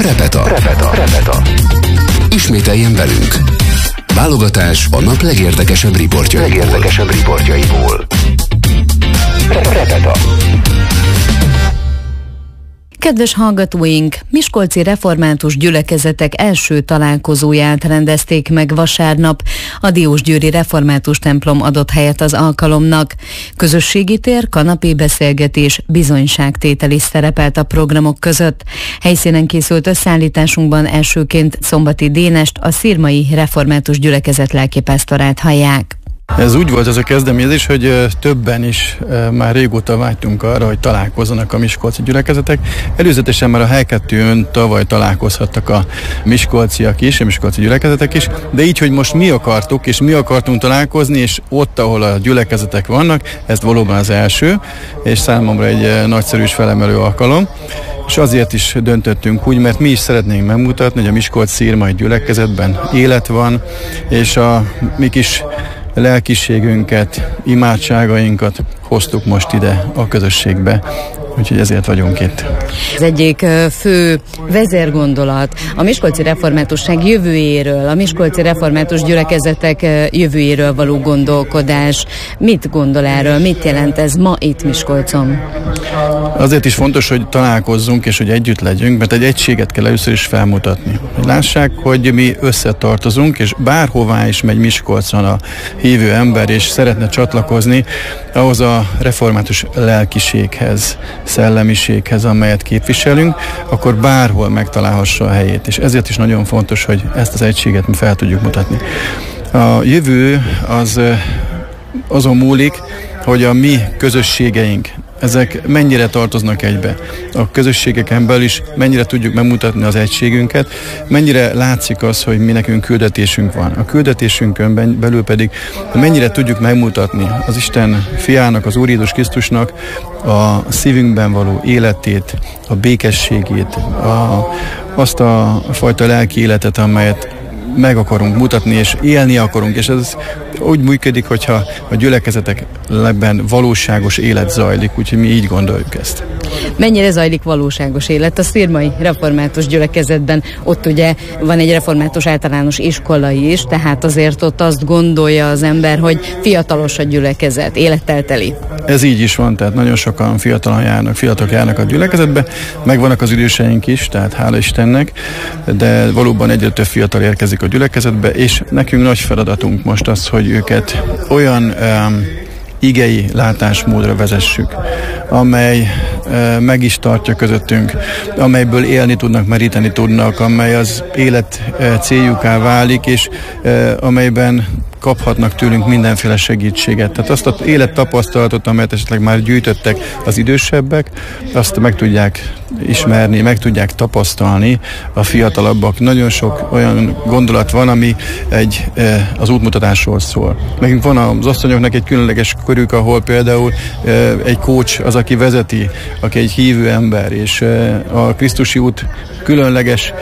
Repeta. Ismételjen velünk. Válogatás a nap legérdekesebb riportjaiból. Repeta. Kedves hallgatóink, miskolci református gyülekezetek első találkozóját rendezték meg vasárnap. A Diósgyőri református templom adott helyet az alkalomnak. Közösségi tér, kanapébeszélgetés, bizonyságtétel is szerepelt a programok között. Helyszínen készült összeállításunkban elsőként Szombati Dénest, a szirmai református gyülekezet lelkipásztorát hallják. Ez úgy volt ez a kezdeményezés, hogy többen is már régóta vágytunk arra, hogy találkozzanak a miskolci gyülekezetek. Előzetesen már a H2-ön tavaly találkozhattak a miskolciak is, a miskolci gyülekezetek is, de így, hogy most mi akartuk, és mi akartunk találkozni, és ott, ahol a gyülekezetek vannak, ez valóban az első, és számomra egy nagyszerű és felemelő alkalom. És azért is döntöttünk úgy, mert mi is szeretnénk megmutatni, hogy a miskolc-szirmai gyülekezetben élet van, és a mi kis lelkiségünket, imádságainkat hoztuk most ide a közösségbe, úgyhogy ezért vagyunk itt. Az egyik fő vezérgondolat a miskolci reformátusság jövőjéről, a miskolci református gyülekezetek jövőjéről való gondolkodás. Mit gondol erről? Mit jelent ez ma itt Miskolcon? Azért is fontos, hogy találkozzunk és hogy együtt legyünk, mert egy egységet kell először is felmutatni. Hogy lássák, hogy mi összetartozunk, és bárhová is megy Miskolcon a hívő ember, és szeretne csatlakozni ahhoz a református lelkiséghez, szellemiséghez, amelyet képviselünk, akkor bárhol megtalálhassa a helyét. És ezért is nagyon fontos, hogy ezt az egységet mi fel tudjuk mutatni. A jövő az azon múlik, hogy a mi közösségeink, ezek mennyire tartoznak egybe. A közösségeken belül is mennyire tudjuk megmutatni az egységünket, mennyire látszik az, hogy mi nekünk küldetésünk van. A küldetésünkön belül pedig mennyire tudjuk megmutatni az Isten fiának, az Úr Jézus Krisztusnak a szívünkben való életét, a békességét, azt a fajta lelki életet, amelyet meg akarunk mutatni, és élni akarunk, és ez úgy működik, hogyha a gyülekezetekben valóságos élet zajlik, úgyhogy mi így gondoljuk ezt. Mennyire zajlik valóságos élet a szirmai református gyülekezetben? Ott ugye van egy református általános iskola is, tehát azért ott azt gondolja az ember, hogy fiatalos a gyülekezet, élettel teli. Ez így is van, tehát nagyon sokan fiatalok járnak a gyülekezetbe, megvannak az időseink is, tehát hála Istennek, de valóban egyre több fiatal érkezik a gyülekezetbe, és nekünk nagy feladatunk most az, hogy őket olyan igei látásmódra vezessük, amely meg is tartja közöttünk, amelyből élni tudnak, meríteni tudnak, amely az élet céljuká válik, és amelyben kaphatnak tőlünk mindenféle segítséget. Tehát azt az élettapasztalatot, amelyet esetleg már gyűjtöttek az idősebbek, azt meg tudják ismerni, meg tudják tapasztalni a fiatalabbak. Nagyon sok olyan gondolat van, ami az útmutatásról szól. Nekünk van az asszonyoknak egy különleges körük, ahol például egy coach az, aki vezeti, aki egy hívő ember, és a Krisztusi út különleges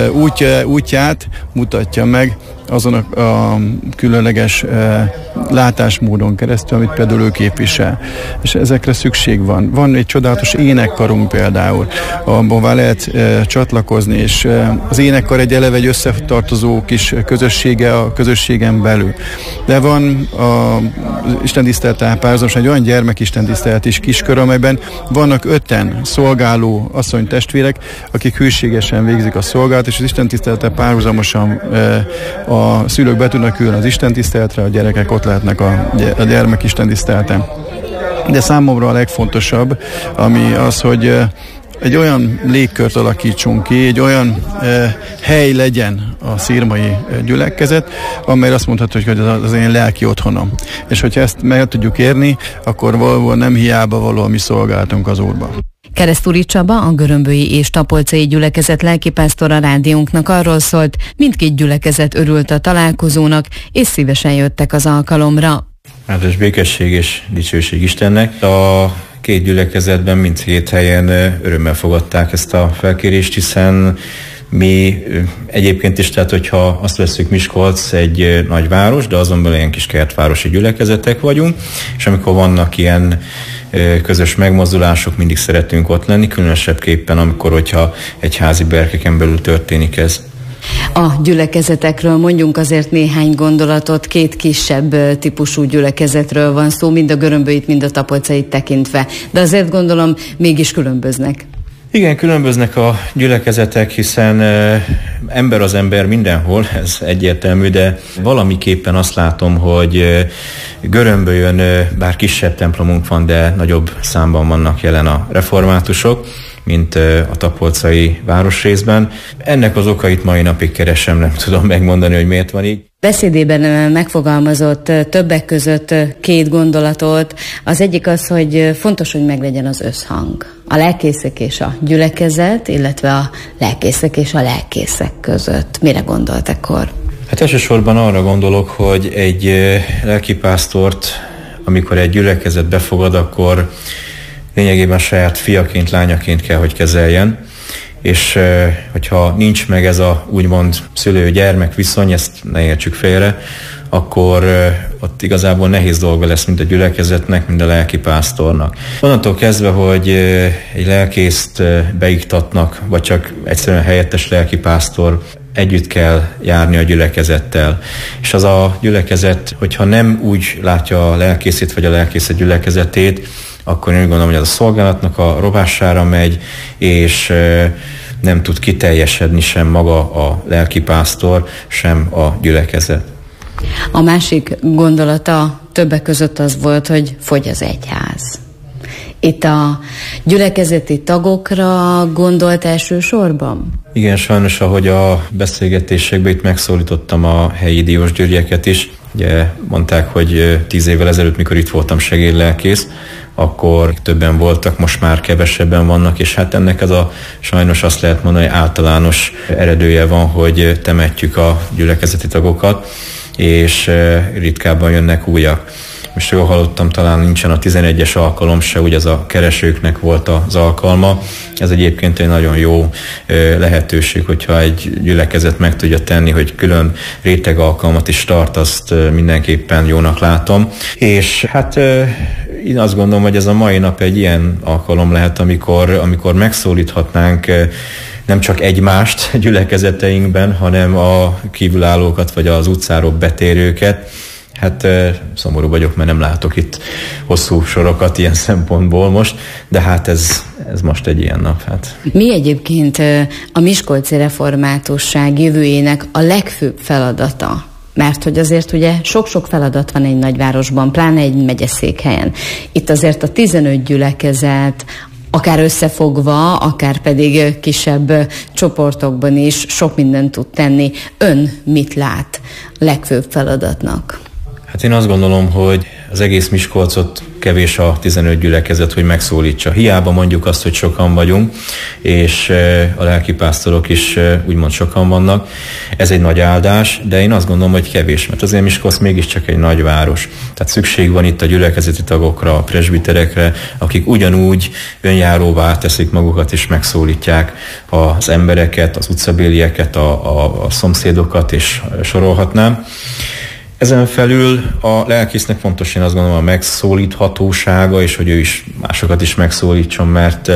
útját mutatja meg azon a különleges látásmódon keresztül, amit például ő képvisel. És ezekre szükség van. Van egy csodálatos énekkarunk például, ahová lehet csatlakozni, és az énekkar egy összetartozó kis közössége a közösségen belül. De van az istentisztelettel párhuzamosan egy olyan gyermekistentisztelet is kiskör, amelyben vannak 5 szolgáló asszonytestvérek, akik hűségesen végzik a szolgálat, és az istentisztelettel párhuzamosan a szülők be tudnak ülni az istentiszteletre, a gyerekek ott lehetnek a gyermek istentiszteleten. De számomra a legfontosabb, ami az, hogy egy olyan légkört alakítsunk ki, egy olyan hely legyen a szirmai gyülekezet, amely azt mondható, hogy az én lelki otthonom. És hogyha ezt meg tudjuk érni, akkor valóban nem hiába való a mi szolgálatunk az Úrban. Keresztúri Csaba, a görömbői és tapolcai gyülekezet lelkipásztora rádiónknak arról szólt, mindkét gyülekezet örült a találkozónak, és szívesen jöttek az alkalomra. Áldás békesség és dicsőség Istennek. A két gyülekezetben mindkét helyen örömmel fogadták ezt a felkérést, hiszen mi egyébként is, tehát hogyha azt veszük, Miskolc egy nagyváros, de azon belül ilyen kis kertvárosi gyülekezetek vagyunk, és amikor vannak ilyen közös megmozdulások, mindig szeretünk ott lenni, különösebbképpen hogyha egy házi berkeken belül történik ez. A gyülekezetekről mondjunk azért néhány gondolatot, 2 kisebb típusú gyülekezetről van szó, mind a Görömböit, mind a Tapolcait tekintve, de azért gondolom mégis különböznek. Igen, különböznek a gyülekezetek, hiszen ember az ember mindenhol, ez egyértelmű, de valamiképpen azt látom, hogy Görömbölyön bár kisebb templomunk van, de nagyobb számban vannak jelen a reformátusok, mint a tapolcai városrészben. Ennek az okait mai napig keresem, nem tudom megmondani, hogy miért van így. Beszédében megfogalmazott többek között 2 gondolatot. Az egyik az, hogy fontos, hogy meglegyen az összhang. A lelkészek és a gyülekezet, illetve a lelkészek és a lelkészek között. Mire gondolt ekkor? Hát elsősorban arra gondolok, hogy egy lelkipásztort, amikor egy gyülekezet befogad, akkor lényegében saját fiaként, lányaként kell, hogy kezeljen, és hogyha nincs meg ez a úgymond szülő-gyermek viszony, ezt ne értsük félre, akkor ott igazából nehéz dolga lesz mind a gyülekezetnek, mind a lelkipásztornak. Onnantól kezdve, hogy egy lelkészt beiktatnak, vagy csak egyszerűen helyettes lelkipásztor, együtt kell járni a gyülekezettel. És az a gyülekezet, hogyha nem úgy látja a lelkészét, vagy a lelkészet gyülekezetét, akkor én úgy gondolom, hogy az a szolgálatnak a rovására megy, és nem tud kiteljesedni sem maga a lelkipásztor, sem a gyülekezet. A másik gondolata többek között az volt, hogy fogy az egyház. Itt a gyülekezeti tagokra gondolt elsősorban? Igen, sajnos, ahogy a beszélgetésekben itt megszólítottam a helyi diósgyőrieket is. Ugye mondták, hogy 10 évvel ezelőtt, mikor itt voltam segédlelkész, akkor többen voltak, most már kevesebben vannak, és hát ennek az a sajnos azt lehet mondani, hogy általános eredője van, hogy temetjük a gyülekezeti tagokat, és ritkábban jönnek újak. Most jól hallottam, talán nincsen a 11-es alkalom se, úgy ez a keresőknek volt az alkalma. Ez egyébként egy nagyon jó lehetőség, hogyha egy gyülekezet meg tudja tenni, hogy külön réteg alkalmat is tart, azt mindenképpen jónak látom. És hát én azt gondolom, hogy ez a mai nap egy ilyen alkalom lehet, amikor megszólíthatnánk nem csak egymást gyülekezeteinkben, hanem a kívülállókat, vagy az utcáról betérőket. Hát szomorú vagyok, mert nem látok itt hosszú sorokat ilyen szempontból most, de hát ez most egy ilyen nap. Hát. Mi egyébként a miskolci reformátusság jövőjének a legfőbb feladata? Mert hogy azért ugye sok-sok feladat van egy nagyvárosban, pláne egy megyeszékhelyen. Itt azért a 15 gyülekezet, akár összefogva, akár pedig kisebb csoportokban is sok mindent tud tenni. Ön mit lát legfőbb feladatnak? Hát én azt gondolom, hogy az egész Miskolcot kevés a 15 gyülekezet, hogy megszólítsa. Hiába mondjuk azt, hogy sokan vagyunk, és a lelkipásztorok is úgymond sokan vannak. Ez egy nagy áldás, de én azt gondolom, hogy kevés, mert azért Miskolc mégiscsak egy nagy város. Tehát szükség van itt a gyülekezeti tagokra, a presbiterekre, akik ugyanúgy önjáróvá teszik magukat, és megszólítják az embereket, az utcabélieket, a szomszédokat, és sorolhatnám. Ezen felül a lelkésznek fontos, én azt gondolom, a megszólíthatósága, és hogy ő is másokat is megszólítson, mert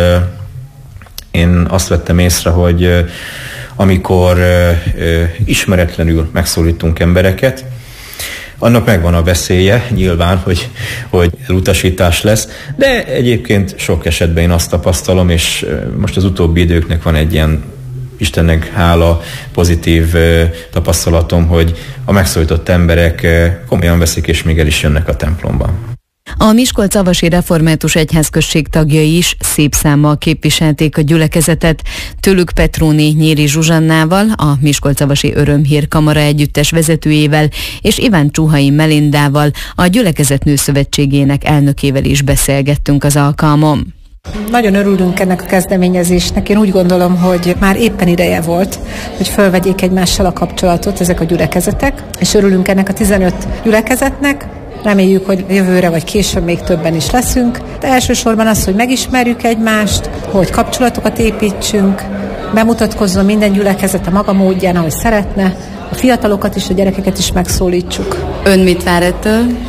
én azt vettem észre, hogy amikor ismeretlenül megszólítunk embereket, annak megvan a veszélye, nyilván, hogy elutasítás lesz, de egyébként sok esetben én azt tapasztalom, és most az utóbbi időknek van egy ilyen Istennek hála, pozitív tapasztalatom, hogy a megszólított emberek komolyan veszik, és még el is jönnek a templomban. A Miskolc-avasi református egyházközség tagjai is szép számmal képviselték a gyülekezetet, tőlük Petróné Nyíri Zsuzsannával, a Miskolc-avasi Örömhír Kamara együttes vezetőjével és Iván Csuhai Melindával, a Gyülekezet Nőszövetségének elnökével is beszélgettünk az alkalmon. Nagyon örülünk ennek a kezdeményezésnek. Én úgy gondolom, hogy már éppen ideje volt, hogy fölvegyék egymással a kapcsolatot ezek a gyülekezetek, és örülünk ennek a 15 gyülekezetnek. Reméljük, hogy jövőre vagy később még többen is leszünk. De elsősorban az, hogy megismerjük egymást, hogy kapcsolatokat építsünk, bemutatkozzon minden gyülekezet a maga módján, ahogy szeretne, a fiatalokat is, a gyerekeket is megszólítsuk. Ön mit vár ettől?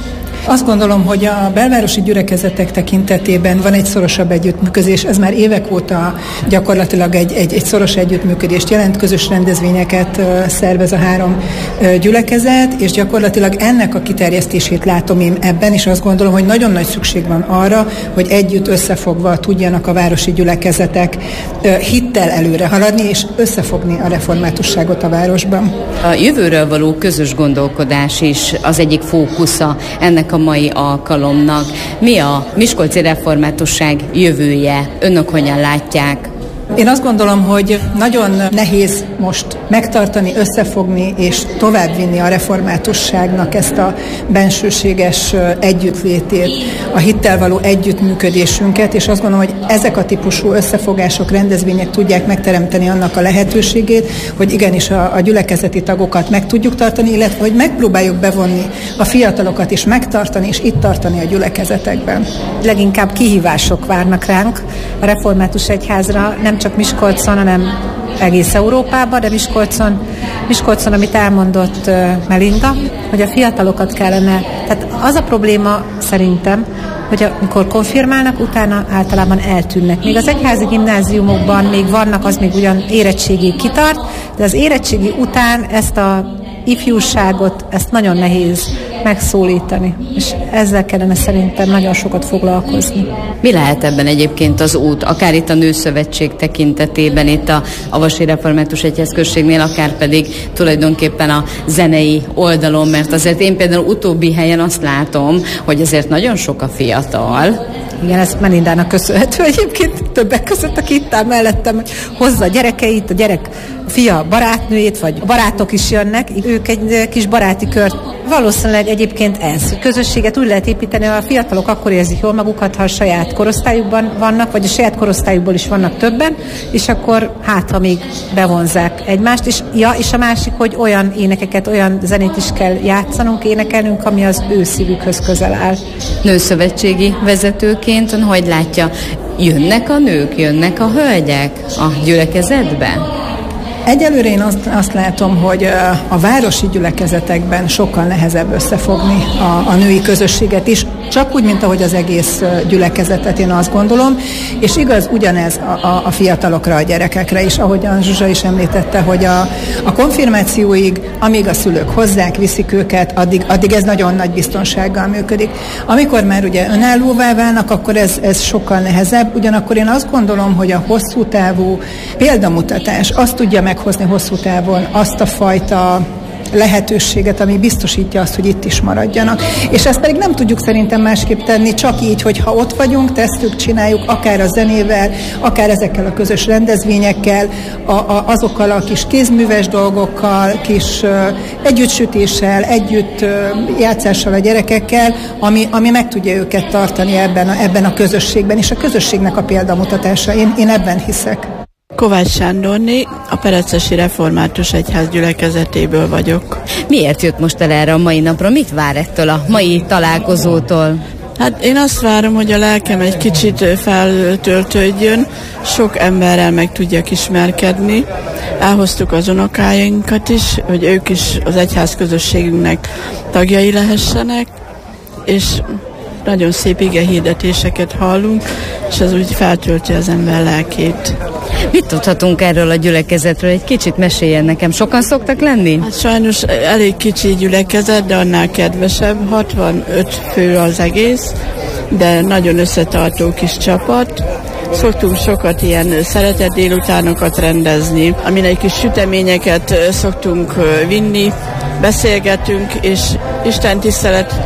Azt gondolom, hogy a belvárosi gyülekezetek tekintetében van egy szorosabb együttműködés, ez már évek óta gyakorlatilag egy szoros együttműködést jelent, közös rendezvényeket szervez a 3 gyülekezet, és gyakorlatilag ennek a kiterjesztését látom én ebben, és azt gondolom, hogy nagyon nagy szükség van arra, hogy együtt összefogva tudjanak a városi gyülekezetek hittel előre haladni, és összefogni a reformátusságot a városban. A jövőről való közös gondolkodás is az egyik fókusza ennek a mai alkalomnak. Mi a miskolci reformátusság jövője? Önök hogyan látják? Én azt gondolom, hogy nagyon nehéz most megtartani, összefogni és továbbvinni a reformátusságnak ezt a bensőséges együttlétét, a hittel való együttműködésünket, és azt gondolom, hogy ezek a típusú összefogások, rendezvények tudják megteremteni annak a lehetőségét, hogy igenis a gyülekezeti tagokat meg tudjuk tartani, illetve hogy megpróbáljuk bevonni a fiatalokat is megtartani, és itt tartani a gyülekezetekben. Leginkább kihívások várnak ránk a református egyházra, nem csak Miskolcon, hanem egész Európában, de Miskolcon, amit elmondott Melinda, hogy a fiatalokat kellene, tehát az a probléma szerintem, hogy amikor konfirmálnak, utána általában eltűnnek. Még az egyházi gimnáziumokban még vannak, az még ugyan érettségig kitart, de az érettségi után ezt a ifjúságot, ezt nagyon nehéz megszólítani, és ezzel kellene szerintem nagyon sokat foglalkozni. Mi lehet ebben egyébként az út, akár itt a Nőszövetség tekintetében, itt a Vasi Református Egyházközségnél, akár pedig tulajdonképpen a zenei oldalon, mert azért én például utóbbi helyen azt látom, hogy azért nagyon sok a fiatal. Igen, ez Melindának köszönhető egyébként többek között, aki itt áll mellettem, hogy hozza a gyerekeit, a fia barátnőjét, vagy a barátok is jönnek, ők egy kis baráti kört. Valószínűleg egyébként ez. Közösséget úgy lehet építeni, a fiatalok akkor érzik jól magukat, ha a saját korosztályukban vannak, vagy a saját korosztályukból is vannak többen, és akkor ha még bevonzák egymást. És a másik, hogy olyan énekeket, olyan zenét is kell játszanunk, énekelnünk, ami az ő szívükhöz közel áll. Nőszövetségi vezetőként hogy látja, jönnek a nők, jönnek a hölgyek a gyülekezetbe? Egyelőre én azt látom, hogy a városi gyülekezetekben sokkal nehezebb összefogni a női közösséget is, csak úgy, mint ahogy az egész gyülekezetet, én azt gondolom, és igaz ugyanez a fiatalokra, a gyerekekre is, ahogyan Zsuzsa is említette, hogy a konfirmációig, amíg a szülők hozzák, viszik őket, addig ez nagyon nagy biztonsággal működik. Amikor már ugye önállóvá válnak, akkor ez sokkal nehezebb, ugyanakkor én azt gondolom, hogy a hosszú távú példamutatás azt tudja meghozni hosszú távon azt a fajta lehetőséget, ami biztosítja azt, hogy itt is maradjanak. És ezt pedig nem tudjuk szerintem másképp tenni, csak így, hogy ha ott vagyunk, tesszük, csináljuk, akár a zenével, akár ezekkel a közös rendezvényekkel, azokkal a kis kézműves dolgokkal, kis együttsütéssel, együtt játszással a gyerekekkel, ami meg tudja őket tartani ebben a közösségben, és a közösségnek a példamutatása. Én ebben hiszek. Kovács Sándorné, a Perecesi Református Egyház gyülekezetéből vagyok. Miért jött most el erre a mai napra? Mit vár ettől a mai találkozótól? Hát én azt várom, hogy a lelkem egy kicsit feltöltődjön, sok emberrel meg tudjak ismerkedni. Elhoztuk az unokáinkat is, hogy ők is az egyház közösségünknek tagjai lehessenek, és nagyon szép igehirdetéseket hallunk, és ez úgy feltölti az ember lelkét. Mit tudhatunk erről a gyülekezetről? Egy kicsit meséljen nekem. Sokan szoktak lenni? Hát sajnos elég kicsi gyülekezet, de annál kedvesebb. 65 fő az egész, de nagyon összetartó kis csapat. Szoktunk sokat ilyen szeretett délutánokat rendezni, amin egy kis süteményeket szoktunk vinni, beszélgetünk, és Isten tisztelet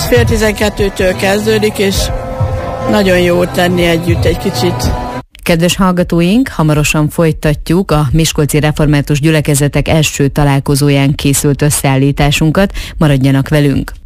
10:30-től kezdődik, és nagyon jó ott lenni együtt egy kicsit. Kedves hallgatóink, hamarosan folytatjuk a Miskolci Református Gyülekezetek első találkozóján készült összeállításunkat. Maradjanak velünk!